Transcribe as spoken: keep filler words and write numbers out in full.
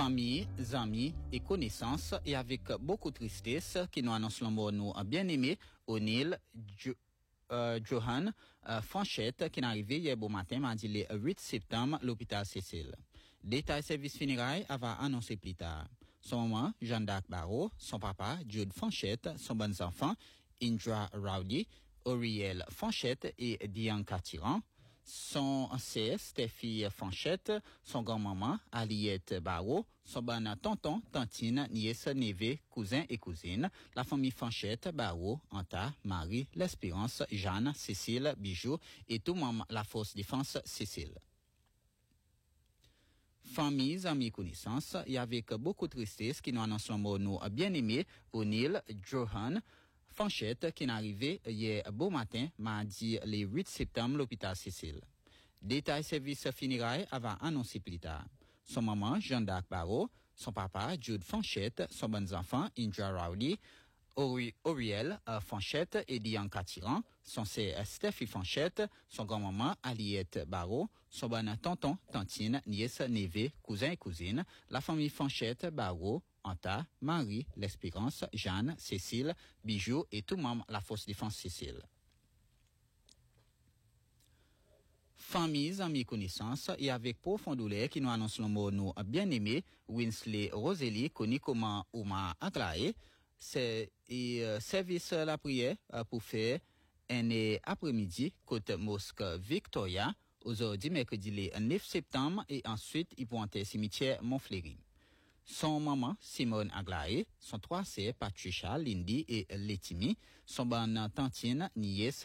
Famille, amis et connaissances, et avec beaucoup de tristesse, qui nous annonce le mot nous bien-aimé, O'Neill jo, euh, Johan euh, Fanchette, qui est arrivé hier beau matin, mardi le huit septembre, l'hôpital Cécile. Détail service funérailles va annoncer plus tard. Son maman, Jeanne-D'Arc Barreau, son papa, Jude Fanchette, son bon enfant, Indra Rowdy, Auriel Fanchette et Dianca Tiran. Son sœur, Steffi Fanchette, son grand-maman, Aliette Barreau, son bon tonton, tantine, nièce, neveu, cousin et cousine, la famille Fanchette, Barreau, Anta, Marie, l'Espérance, Jeanne, Cécile, Bijou et tout membre la Force Défense Cécile. Familles, amis, connaissances, et avec beaucoup de tristesse qui nous annonce le mot nous bien-aimé, O'Neill Johan Fanchette, qui est arrivé hier beau matin, mardi le huit septembre, l'hôpital Cécile. Détail service funérailles va annoncer plus tard. Son maman, Jeanne-D'Arc Barreau, son papa, Jude Fanchette, son bon enfant, Indra Rowdy, Auriel euh, Fanchette et Dianca Tiran, son sœur Steffi Fanchette, son grand-maman Aliette Barreau, son bon tonton, tantine, nièce, neveu, cousin et cousine, la famille Fanchette Barreau, Anta, Marie, l'Espérance, Jeanne, Cécile, Bijou et tout membre la Force Défense Cécile. Familles, amis, connaissances, et avec profonde douleur qui nous annonce le mot nous bien-aimé, Winsley Rosélie, connu comme Ouma Aglaé, c'est et euh, service la prière euh, pour faire un après-midi côté mosque Victoria aujourd'hui mercredi le neuf septembre et ensuite il pointait cimetière Montfléry. Son maman Simone Aglaé, son trois sœurs Patricia, Lindy et Letimi, son bonne tantine nièce